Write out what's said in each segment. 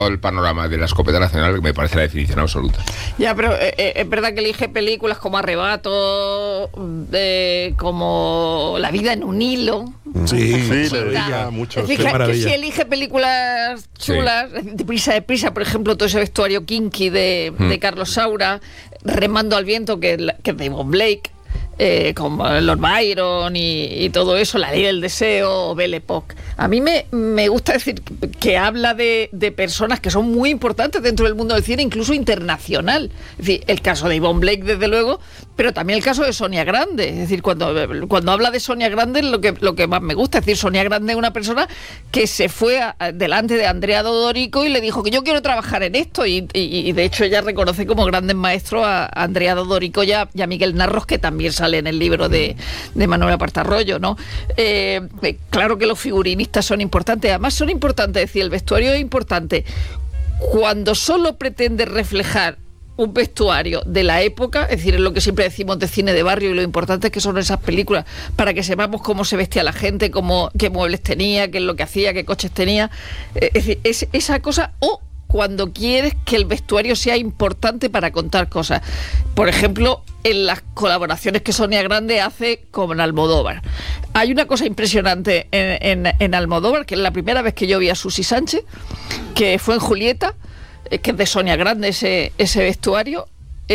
el panorama de la escopeta nacional, que me parece la definición absoluta. Ya, pero es verdad que elige películas como Arrebato, como La vida en un hilo. Sí, le veía mucho. Es decir, que si elige películas chulas, Deprisa, por ejemplo, todo ese vestuario kinky de Carlos Saura, Remando al viento, que es de Yvonne Blake, como Lord Byron y todo eso, La ley del deseo, Belle Époque. A mí me gusta decir que habla de personas que son muy importantes dentro del mundo del cine, incluso internacional. Es decir, el caso de Yvonne Blake, desde luego, pero también el caso de Sonia Grande. Es decir, cuando habla de Sonia Grande, lo que más me gusta. Es decir, Sonia Grande es una persona que se fue delante de Andrea Dodorico y le dijo que yo quiero trabajar en esto, y de hecho ella reconoce como grandes maestros a Andrea Dodorico y a Miguel Narros, que también sale en el libro de Manuel Apartarroyo, ¿no? Claro que los figurinistas son importantes, además son importantes, es decir, el vestuario es importante cuando solo pretende reflejar un vestuario de la época, es decir, es lo que siempre decimos de cine de barrio, y lo importante es que son esas películas para que sepamos cómo se vestía la gente, qué muebles tenía, qué es lo que hacía, qué coches tenía, es decir, esa cosa, o cuando quieres que el vestuario sea importante para contar cosas. Por ejemplo, en las colaboraciones que Sonia Grande hace con Almodóvar. Hay una cosa impresionante en Almodóvar, que es la primera vez que yo vi a Susi Sánchez, que fue en Julieta, que es de Sonia Grande ese vestuario.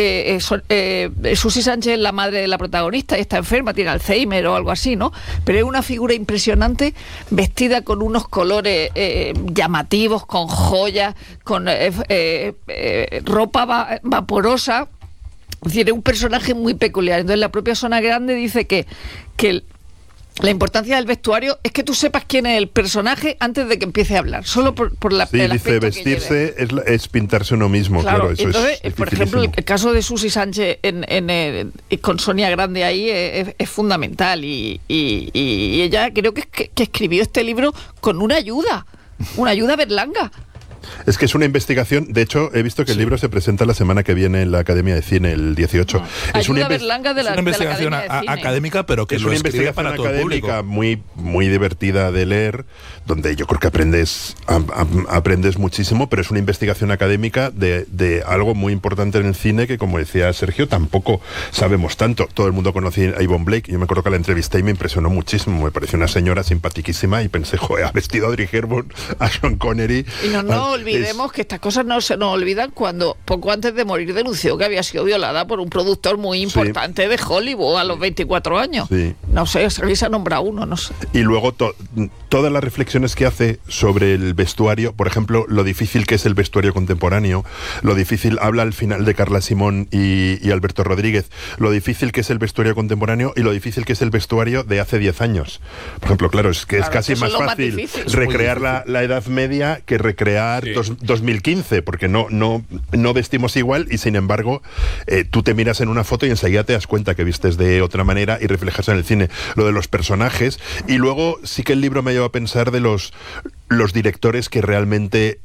Susi Sánchez es la madre de la protagonista y está enferma, tiene Alzheimer o algo así, ¿no? Pero es una figura impresionante, vestida con unos colores llamativos, con joyas, con ropa vaporosa. Es decir, es un personaje muy peculiar. Entonces la propia Sonia Grande dice que la importancia del vestuario es que tú sepas quién es el personaje antes de que empiece a hablar, solo por la sí, dice, vestirse es pintarse uno mismo, claro, eso entonces, es por ejemplo, el caso de Susi Sánchez con Sonia Grande ahí es fundamental, y ella creo que escribió este libro con una ayuda berlanga. Es que es una investigación. De hecho, he visto que el libro se presenta la semana que viene en la Academia de Cine, el 18. Es una investigación académica, pero que es lo una escribe investigación para todo el público. académica muy divertida de leer, donde yo creo que aprendes muchísimo, pero es una investigación académica de algo muy importante en el cine que, como decía Sergio, tampoco sabemos tanto. Todo el mundo conoce a Yvonne Blake. Yo me acuerdo que la entrevisté y me impresionó muchísimo. Me pareció una señora simpaticísima y pensé, joder, ha vestido a Audrey Hepburn, a Sean Connery. Y no olvidemos que estas cosas no se nos olvidan cuando poco antes de morir denunció que había sido violada por un productor muy importante de Hollywood a los 24 años. Sí. No sé, se ha nombrado uno, no sé. Y luego todas las reflexiones que hace sobre el vestuario, por ejemplo, lo difícil que es el vestuario contemporáneo, lo difícil, habla al final de Carla Simón y Alberto Rodríguez, lo difícil que es el vestuario contemporáneo y lo difícil que es el vestuario de hace 10 años. Por ejemplo, claro, es casi más fácil recrear la Edad Media que recrear 2015, porque no vestimos igual, y sin embargo tú te miras en una foto y enseguida te das cuenta que vistes de otra manera y reflejas en el cine lo de los personajes. Y luego sí que el libro me lleva a pensar de los directores que realmente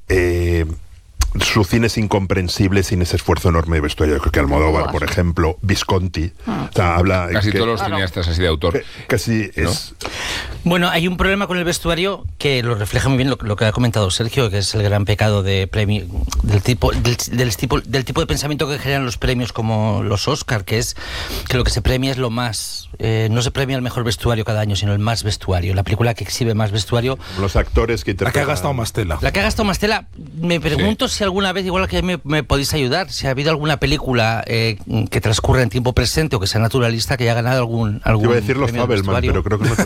su cine es incomprensible sin ese esfuerzo enorme de vestuario. Yo creo que Almodóvar, por ejemplo, Visconti, o sea, habla casi todos los cineastas así de autor. Casi ¿no? es. Bueno, hay un problema con el vestuario que lo refleja muy bien lo que ha comentado Sergio, que es el gran pecado de premio del tipo de pensamiento que generan los premios como los Oscar, que es que lo que se premia es lo más, no se premia el mejor vestuario cada año, sino el más vestuario, la película que exhibe más vestuario, los actores que interpretan, la que ha gastado más tela. La que ha gastado más tela. Me pregunto si alguna vez, igual que me podéis ayudar, si ha habido alguna película que transcurra en tiempo presente o que sea naturalista que haya ganado algún iba a decir los Fabelman, pero creo que no.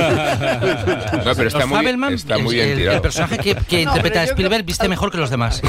No, pero está muy bien tirado. El personaje que interpreta a Spielberg viste mejor que los demás.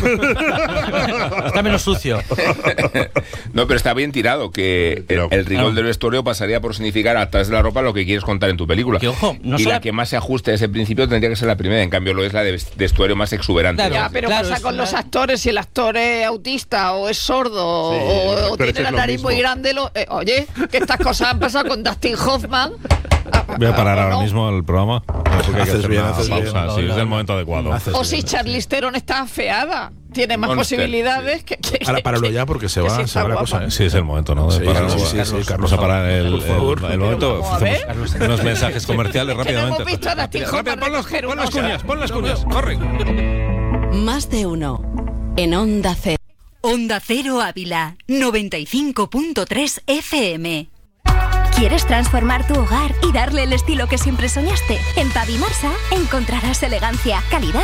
Está menos sucio. No, pero está bien tirado, que el rigor del vestuario pasaría por significar a través de la ropa lo que quieres contar en tu película. Que, ojo, la que más se ajuste a ese principio tendría que ser la primera, en cambio lo es la de vestuario más exuberante. Claro, ya, pero pasa con los actores, si el actor es autista o es sordo o tiene la nariz muy grande, oye, que estas cosas han pasado con Dustin Hoffman. Voy a parar ahora mismo el programa porque hay que hacer una pausa. Bien. Sí, es el momento adecuado. O si Charlize Theron está afeada, tiene más posibilidades que ahora páralo ya porque se va la cosa. Sí, es el momento, ¿no? Sí, Carlos. Vamos a parar el momento. Hacemos unos mensajes comerciales rápidamente. Hemos visto a Dustin Hoffman. Pon las cuñas, corre. Más de uno. En Onda Cero. Onda Cero Ávila, 95.3 FM. ¿Quieres transformar tu hogar y darle el estilo que siempre soñaste? En Pavimarsa encontrarás elegancia, calidad